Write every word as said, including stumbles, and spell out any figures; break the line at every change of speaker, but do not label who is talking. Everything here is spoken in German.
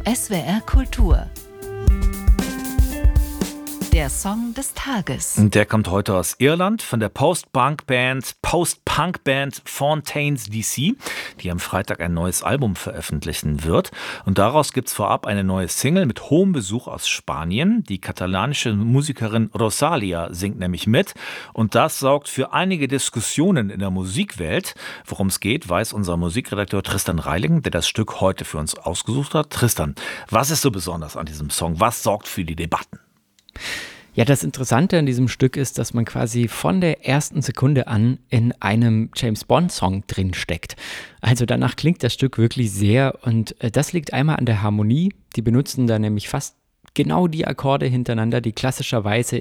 S W R Kultur. Der Song des Tages.
Der kommt heute aus Irland von der Post-Punk-Band Post-Punk-Band Fontaines D C, die am Freitag ein neues Album veröffentlichen wird. Und daraus gibt es vorab eine neue Single mit hohem Besuch aus Spanien. Die katalanische Musikerin Rosalia singt nämlich mit. Und das sorgt für einige Diskussionen in der Musikwelt. Worum es geht, weiß unser Musikredakteur Tristan Reiling, der das Stück heute für uns ausgesucht hat. Tristan, was ist so besonders an diesem Song? Was sorgt für die Debatten?
Ja, das Interessante an diesem Stück ist, dass man quasi von der ersten Sekunde an in einem James-Bond-Song drinsteckt. Also danach klingt das Stück wirklich sehr und das liegt einmal an der Harmonie. Die benutzen da nämlich fast genau die Akkorde hintereinander, die klassischerweise